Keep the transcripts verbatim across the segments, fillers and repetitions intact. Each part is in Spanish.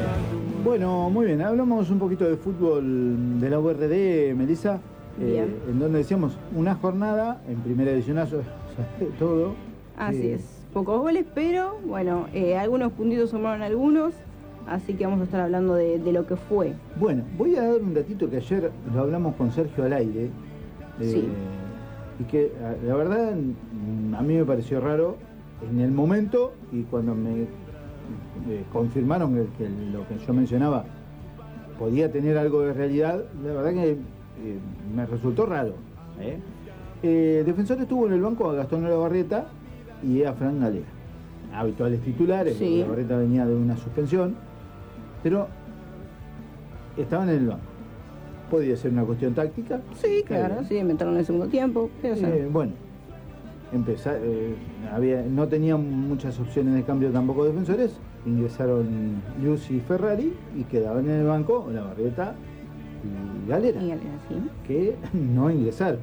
Bueno, muy bien, hablamos un poquito de fútbol de la U R D, Melissa, eh, en donde decíamos una jornada en primera división, o sea, todo. Así eh, es, pocos goles, pero bueno, eh, algunos puntitos sumaron algunos, así que vamos a estar hablando de, de lo que fue. Bueno, voy a dar un datito que ayer lo hablamos con Sergio al aire, eh, Sí. y que la verdad a mí me pareció raro en el momento, y cuando me Eh, confirmaron que, que lo que yo mencionaba podía tener algo de realidad, la verdad que eh, me resultó raro. ¿eh? Eh, Defensores tuvo en el banco a Gastón Olavarrieta y a Fran Galera, habituales titulares. Sí. Olavarrieta venía de una suspensión, pero estaban en el banco. Podía ser una cuestión táctica. Sí, claro, sí, inventaron en el segundo tiempo. Eh, bueno, empezar, eh, había, no tenían muchas opciones de cambio tampoco Defensores. Ingresaron Luz y Ferrari y quedaban en el banco Olavarrieta y Galera, Y Galera, sí. que no ingresaron.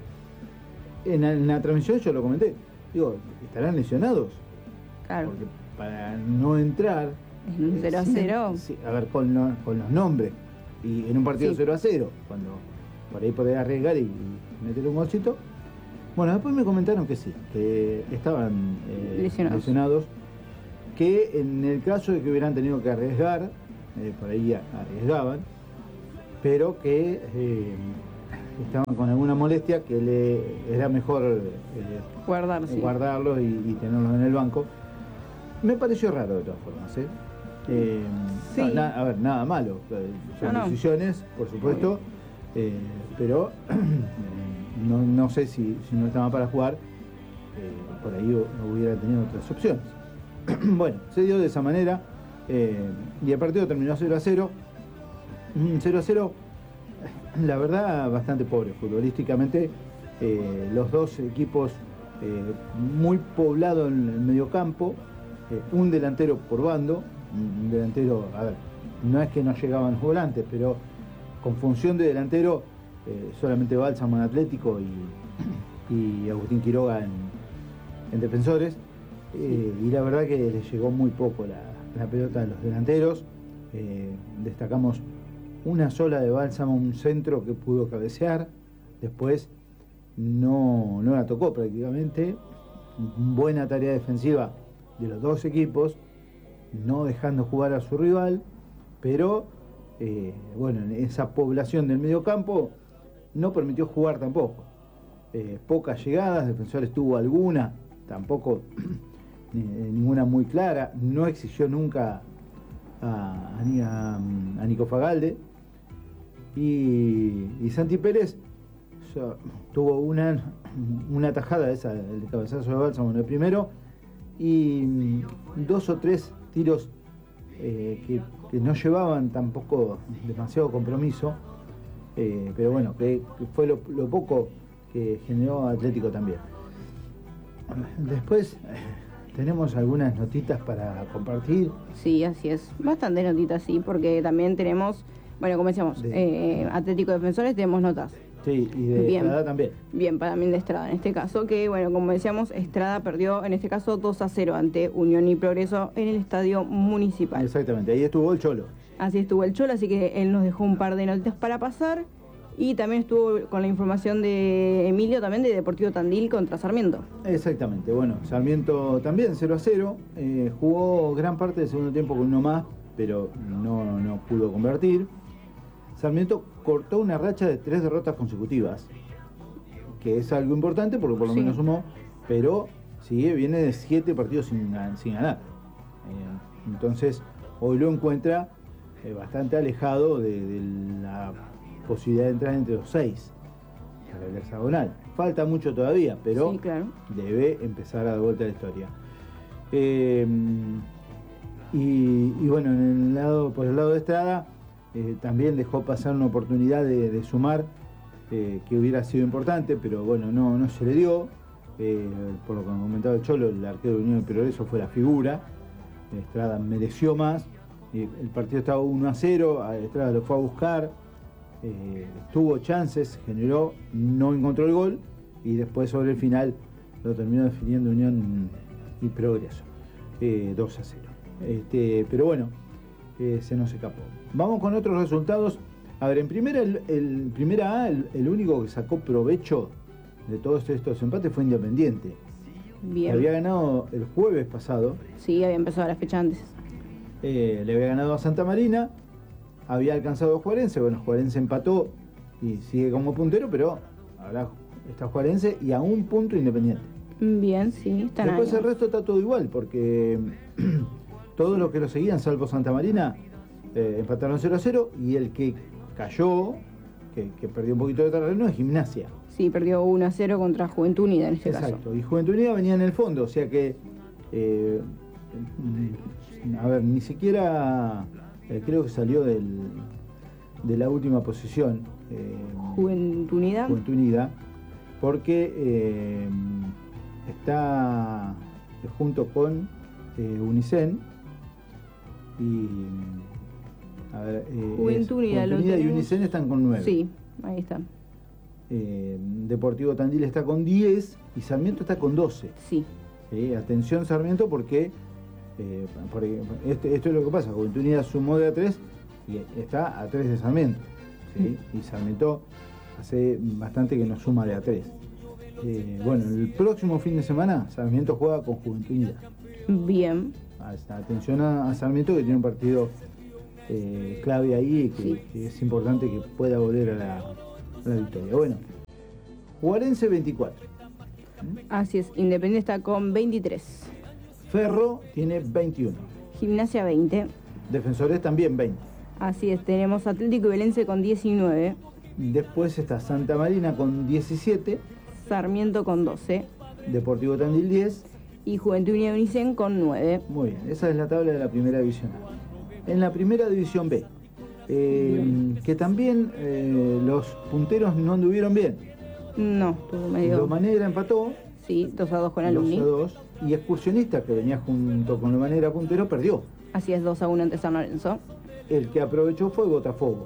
En la, en la transmisión yo lo comenté, digo, estarán lesionados. Claro. Porque para no entrar En un cero a cero. Sí, a ver, con, lo, con los nombres y en un partido Sí. cero a cero, cuando por ahí podés arriesgar y, y meter un golcito. Bueno, después me comentaron que sí, que estaban eh, Lesionados. lesionados, que en el caso de que hubieran tenido que arriesgar, eh, por ahí arriesgaban, pero que eh, estaban con alguna molestia, que le era mejor eh, Guardar, sí. guardarlos y, y tenerlos en el banco. Me pareció raro de todas formas, ¿eh? Eh, Sí. no, na- a ver, nada malo, son No, no. decisiones, por supuesto, eh, pero no, no sé si, si no estaba para jugar, eh, por ahí hu- hubiera tenido otras opciones. Bueno, se dio de esa manera, eh, y el partido terminó cero a cero. Un cero a cero, la verdad, bastante pobre futbolísticamente. Eh, los dos equipos eh, muy poblados en el mediocampo, eh, un delantero por bando, un delantero, a ver, no es que no llegaban los volantes, pero con función de delantero eh, solamente Bálsamo en Atlético y, y Agustín Quiroga en, en Defensores, eh, y la verdad que les llegó muy poco la, la pelota a los delanteros. Eh, destacamos una sola de Bálsamo, un centro que pudo cabecear, después no, no la tocó prácticamente. Buena tarea defensiva de los dos equipos, no dejando jugar a su rival, pero eh, bueno, en esa población del mediocampo no permitió jugar tampoco. Eh, pocas llegadas, Defensores tuvo alguna, tampoco ninguna muy clara, no exigió nunca a, a, a Nico Fagalde, y, y Santi Pérez o sea, tuvo una, una tajada esa, el cabezazo de Bálsamo en el primero, y dos o tres tiros eh, que, que no llevaban tampoco demasiado compromiso, eh, pero bueno, que, que fue lo, lo poco que generó Atlético también. Después tenemos algunas notitas para compartir. Sí, así es. Bastante notitas, sí, porque también tenemos, bueno, como decíamos, De- eh, Atlético Defensores, tenemos notas. Sí, y de Bien. Estrada también. Bien, para mí de Estrada en este caso, que bueno, como decíamos, Estrada perdió en este caso dos a cero ante Unión y Progreso en el Estadio Municipal. Exactamente, ahí estuvo el Cholo. Así estuvo el Cholo, así que él nos dejó un par de notitas para pasar. Y también estuvo con la información de Emilio también de Deportivo Tandil contra Sarmiento. Exactamente, bueno, Sarmiento también cero a cero, eh, jugó gran parte del segundo tiempo con uno más, pero no, no pudo convertir. Sarmiento cortó una racha de tres derrotas consecutivas, que es algo importante porque por lo Sí. menos sumó, pero sigue, viene de siete partidos sin, gan- sin ganar. Eh, entonces, hoy lo encuentra eh, bastante alejado de, de la posibilidad de entrar entre los seis para el hexagonal. Falta mucho todavía, pero Sí, claro. debe empezar a dar vuelta la historia. Eh, y, y bueno, en el lado, por el lado de Estrada, eh, también dejó pasar una oportunidad de, de sumar, eh, que hubiera sido importante, pero bueno, no, no se le dio. Eh, por lo que comentaba el Cholo, el arquero de Unión y Progreso fue la figura. Estrada mereció más. Eh, el partido estaba uno a cero, a Estrada lo fue a buscar, eh, tuvo chances, generó, no encontró el gol, y después sobre el final lo terminó definiendo Unión y Progreso, eh, dos a cero. Este, pero bueno, eh, se nos escapó. Vamos con otros resultados. A ver, en primera, el, el primera A, el, el único que sacó provecho de todos estos empates fue Independiente. Bien. Había ganado el jueves pasado. Sí, había empezado la fecha antes. Eh, le había ganado a Santa Marina. Había alcanzado a Juarense. Bueno, Juarense empató y sigue como puntero, pero ahora está Juarense y a un punto Independiente. Bien, sí, están ahí. Después el resto está todo igual, porque todos los que lo seguían, salvo Santa Marina, eh, empataron cero a cero, y el que cayó, que, que perdió un poquito de terreno, es Gimnasia. Sí, perdió uno a cero contra Juventud Unida en este Exacto. caso. Y Juventud Unida venía en el fondo, o sea que, eh, a ver, ni siquiera eh, creo que salió del, de la última posición. Eh, Juventud Unida. Juventud Unida, porque eh, está junto con eh, Unicen y a ver, eh, Juventud Unida, Juventud Unida y Unicen están con nueve. Sí, ahí está. Eh, Deportivo Tandil está con diez y Sarmiento está con doce. Sí. Eh, atención Sarmiento, porque eh, por, este, esto es lo que pasa. Juventud Unida sumó de a tres y está a tres de Sarmiento, ¿sí? Y Sarmiento hace bastante que no suma de a tres. Eh, bueno, el próximo fin de semana Sarmiento juega con Juventud Unida. Bien. Hasta atención a, a Sarmiento, que tiene un partido eh, clave ahí, que, sí. que es importante que pueda volver a la, a la victoria. Bueno, Juarense veinticuatro. Así es, Independiente está con veintitrés. Ferro tiene veintiuno. Gimnasia veinte. Defensores también veinte. Así es, tenemos Atlético y Belense con diecinueve. Después está Santa Marina con diecisiete. Sarmiento con doce. Deportivo Tandil diez. Y Juventud Unida Unicen con nueve. Muy bien, esa es la tabla de la primera división A. En la primera división B, eh, que también eh, los punteros no anduvieron bien. No, estuvo medio... Loma Negra empató. Sí, dos a dos con Alumni. dos a dos. Y Excursionista, que venía junto con Loma Negra puntero, perdió. Así es, dos a uno ante San Lorenzo. El que aprovechó fue Botafogo.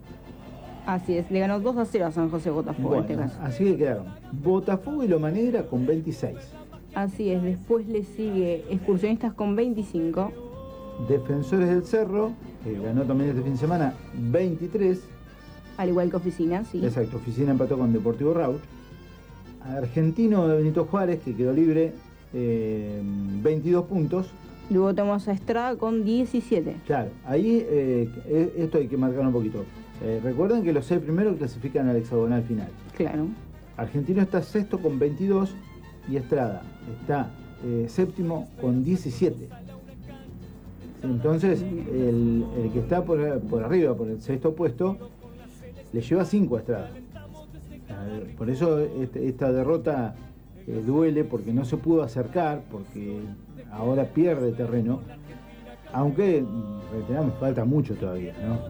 Así es, le ganó dos a cero a San José Botafogo, Bueno, en este caso. así que quedaron Botafogo y Loma Negra con veintiséis. Así es, después le sigue Excursionistas con veinticinco. Defensores del Cerro, que ganó también este fin de semana, veintitrés. Al igual que Oficina, sí. Exacto, Oficina empató con Deportivo Rauch. Argentino de Benito Juárez, que quedó libre, eh, veintidós puntos. Luego tenemos a Estrada con diecisiete. Claro, ahí eh, esto hay que marcar un poquito. Eh, recuerden que los seis primeros clasifican al hexagonal final. Claro. Argentino está sexto con veintidós y Estrada está eh, séptimo con diecisiete. Entonces, el, el que está por, por arriba, por el sexto puesto, le lleva cinco a Estrada. Eh, por eso este, esta derrota eh, duele, porque no se pudo acercar, porque ahora pierde terreno. Aunque, reiteramos, falta mucho todavía, ¿no?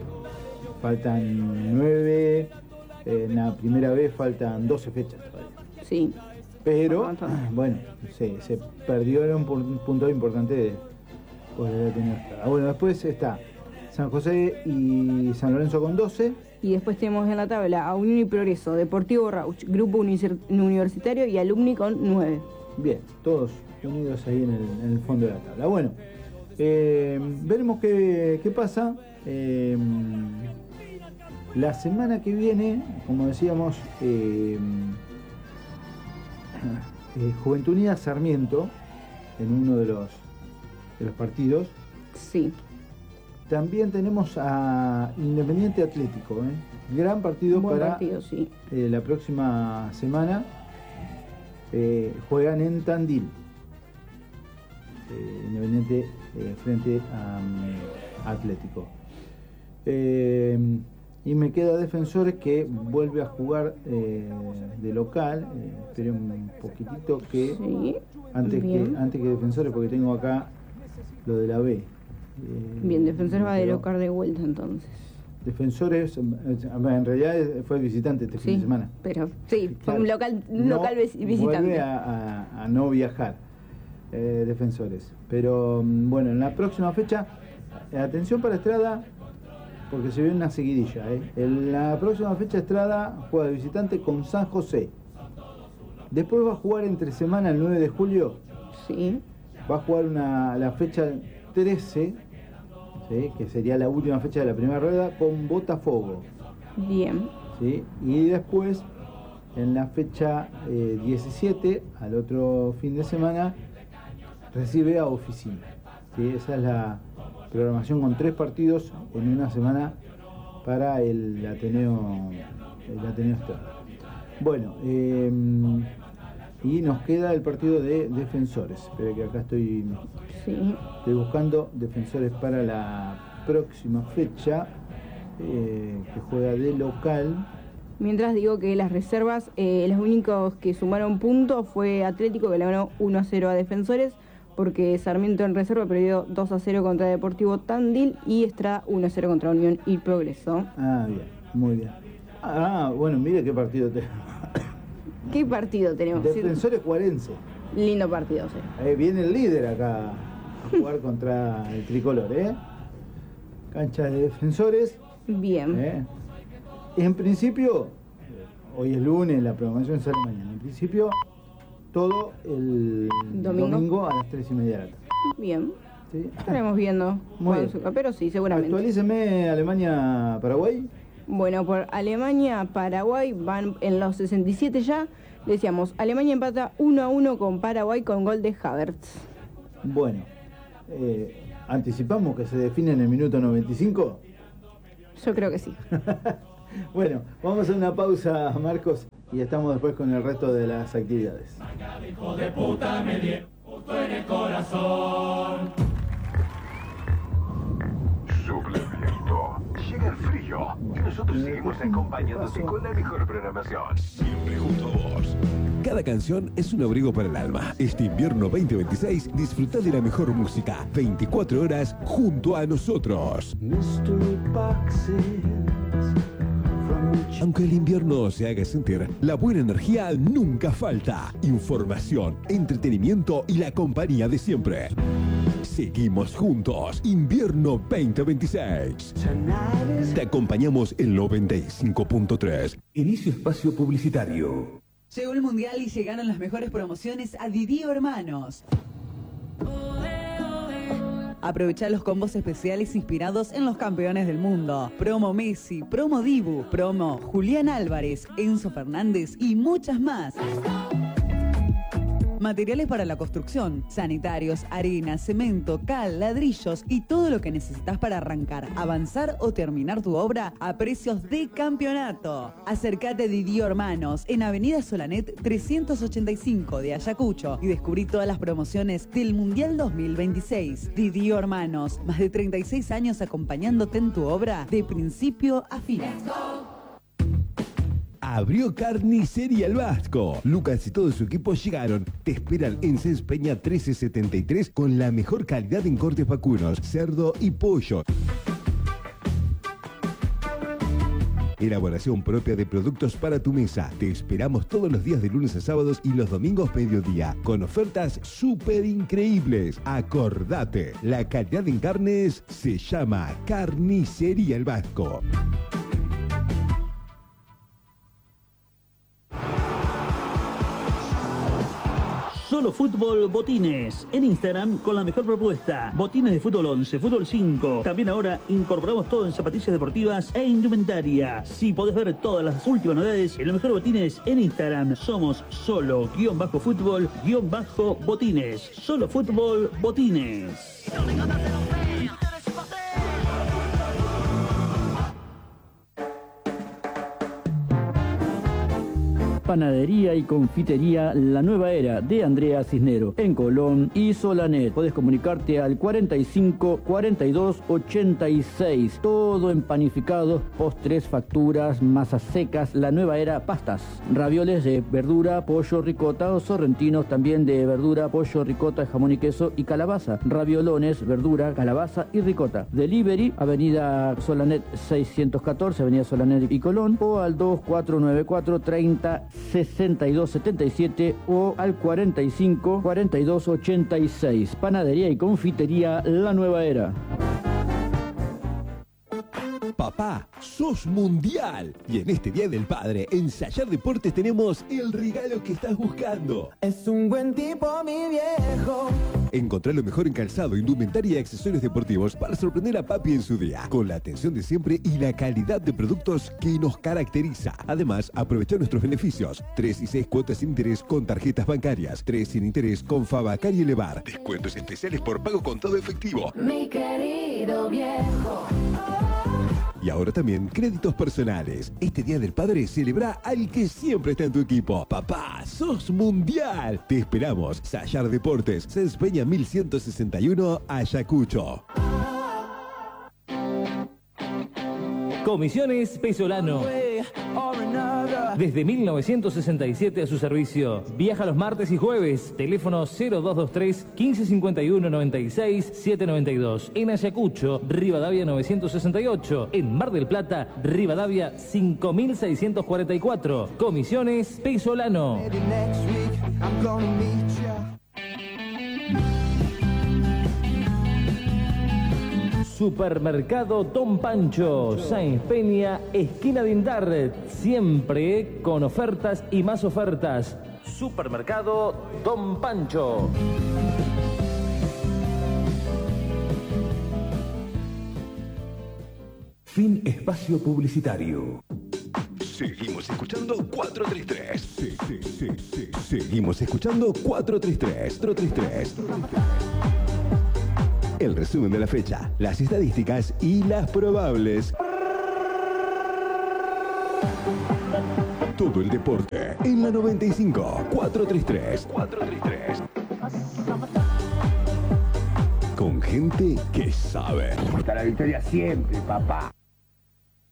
Faltan nueve, eh, en la primera vez faltan doce fechas todavía. Sí. Pero, bueno, se, se perdió, era un, un punto importante de poder haber tenido Estrada. Bueno, después está San José y San Lorenzo con doce. Y después tenemos en la tabla a Unión y Progreso, Deportivo Rauch, Grupo Universitario y Alumni con nueve. Bien, todos unidos ahí en el, en el fondo de la tabla. Bueno, eh, veremos qué, qué pasa. Eh, la semana que viene, como decíamos, eh, eh, Juventud Unida Sarmiento, en uno de los, de los partidos. Sí. También tenemos a Independiente Atlético, ¿eh? Gran partido. Buen para partido, sí. eh, la próxima semana. Eh, juegan en Tandil. Eh, Independiente eh, frente a um, Atlético. Eh, y me queda Defensores, que vuelve a jugar eh, de local. Eh, esperé un poquitito que, sí, antes bien. que antes que Defensores, porque tengo acá lo de la B. Eh, Bien, Defensores va de pero local de vuelta entonces. Defensores, en realidad fue visitante este Sí, fin de semana. Pero sí, fue Claro, un local, un no local visitante. Vuelve a, a, a no viajar, eh, Defensores. Pero bueno, en la próxima fecha, eh, atención para Estrada, porque se viene una seguidilla. Eh. En la próxima fecha Estrada juega de visitante con San José. Después va a jugar entre semana el nueve de julio. Sí. Va a jugar una, la fecha trece, ¿sí? Que sería la última fecha de la primera rueda, con Botafogo. Bien. ¿Sí? Y después, en la fecha eh, diecisiete, al otro fin de semana, recibe a Oficina. ¿Sí? Esa es la programación con tres partidos en una semana para el Ateneo, el Ateneo Externo. Bueno, eh, y nos queda el partido de Defensores. Espera que acá estoy, sí. estoy buscando Defensores para la próxima fecha, eh, que juega de local. Mientras digo que las reservas, eh, los únicos que sumaron puntos fue Atlético, que le ganó uno a cero a Defensores, porque Sarmiento en reserva perdió dos a cero contra Deportivo Tandil y Estrada uno a cero contra Unión y Progreso. Ah, bien, muy bien. Ah, bueno, mire qué partido tenemos. ¿Qué partido tenemos? Defensores Juarense. Lindo partido, sí. Eh, viene el líder acá a jugar contra el tricolor, ¿eh? Cancha de Defensores. Bien. ¿Eh? En principio, hoy es lunes, la programación sale mañana. En principio, todo el domingo, domingo a las tres y media de la tarde. Bien. ¿Sí? Estaremos viendo. Muy bien. Pero sí, seguramente. Actualíceme Alemania-Paraguay. Bueno, por Alemania-Paraguay van en los sesenta y siete ya. Decíamos, Alemania empata uno a uno con Paraguay con gol de Havertz. Bueno, eh, ¿anticipamos que se define en el minuto noventa y cinco? Yo creo que sí. Bueno, vamos a una pausa, Marcos, y estamos después con el resto de las actividades. Hijo de puta me dio justo en el corazón. Suplemento. Llega el frío y nosotros seguimos acompañándote con la mejor programación. Siempre junto a vos. Cada canción es un abrigo para el alma. Este invierno veinte veintiséis, disfruta de la mejor música. veinticuatro horas junto a nosotros. Aunque el invierno se haga sentir, la buena energía nunca falta. Información, entretenimiento y la compañía de siempre. Seguimos juntos. Invierno veinte veintiséis. Te acompañamos en noventa y cinco punto tres. Inicio espacio publicitario. Llegó el Mundial y llegaron las mejores promociones a Didío Hermanos. Aprovecha los combos especiales inspirados en los campeones del mundo. Promo Messi, promo Dibu, promo Julián Álvarez, Enzo Fernández y muchas más. Materiales para la construcción, sanitarios, arena, cemento, cal, ladrillos y todo lo que necesitas para arrancar, avanzar o terminar tu obra a precios de campeonato. Acércate a Didío Hermanos en Avenida Solanet trescientos ochenta y cinco de Ayacucho y descubrí todas las promociones del Mundial dos mil veintiséis. Didío Hermanos, más de treinta y seis años acompañándote en tu obra de principio a fin. Abrió Carnicería El Vasco. Lucas y todo su equipo llegaron. Te esperan en Cens Peña trece setenta y tres con la mejor calidad en cortes vacunos, cerdo y pollo. Elaboración propia de productos para tu mesa. Te esperamos todos los días de lunes a sábados y los domingos mediodía, con ofertas súper increíbles. Acordate, la calidad en carnes se llama Carnicería El Vasco. Solo Fútbol Botines. En Instagram con la mejor propuesta. Botines de fútbol once, fútbol cinco. También ahora incorporamos todo en zapatillas deportivas e indumentaria. Si podés ver todas las últimas novedades en los mejores botines en Instagram. Somos solo guión bajo fútbol guión bajo botines. Solo Fútbol Botines. Panadería y confitería La Nueva Era de Andrea Cisnero en Colón y Solanet. Podés comunicarte al cuarenta y cinco, cuarenta y dos, ochenta y seis. Todo en panificados, postres, facturas, masas secas. La Nueva Era, pastas, ravioles de verdura, pollo, ricota o sorrentinos también de verdura, pollo, ricota, jamón y queso y calabaza. Raviolones, verdura, calabaza y ricota. Delivery, Avenida Solanet seiscientos catorce, Avenida Solanet y Colón, o al dos cuatro nueve cuatro, treinta, sesenta y dos setenta y siete o al cuarenta y cinco, cuarenta y dos, ochenta y seis. Panadería y confitería La Nueva Era. Papá, sos mundial. Y en este Día del Padre, en Sayar Deportes tenemos el regalo que estás buscando. Es un buen tipo, mi viejo. Encontrá lo mejor en calzado, indumentaria y accesorios deportivos para sorprender a papi en su día, con la atención de siempre y la calidad de productos que nos caracteriza. Además, aprovecha nuestros beneficios. tres y seis cuotas sin interés con tarjetas bancarias, tres sin interés con Fabacar y Elevar. Descuentos especiales por pago con todo efectivo. Mi querido viejo. Y ahora también créditos personales. Este Día del Padre celebra al que siempre está en tu equipo. Papá, sos mundial. Te esperamos. Sayar Deportes, Cés Peña mil ciento sesenta y uno, Ayacucho. Comisiones Pesolano. Desde mil novecientos sesenta y siete a su servicio. Viaja los martes y jueves. Teléfono cero dos dos tres, quince cincuenta y uno, noventa y seis, setecientos noventa y dos. En Ayacucho, Rivadavia novecientos sesenta y ocho. En Mar del Plata, Rivadavia cinco mil seiscientos cuarenta y cuatro. Comisiones Pesolano. Supermercado Don Pancho, Sáenz Peña, esquina de Indar, siempre con ofertas y más ofertas. Supermercado Don Pancho. Fin espacio publicitario. Seguimos escuchando cuatro tres tres. Sí, sí, sí, sí. Seguimos escuchando cuatro tres tres. cuatro tres tres. El resumen de la fecha, las estadísticas y las probables. Todo el deporte en la noventa y cinco. cuatro tres tres. cuatro tres tres. Con gente que sabe. Hasta la victoria siempre, papá.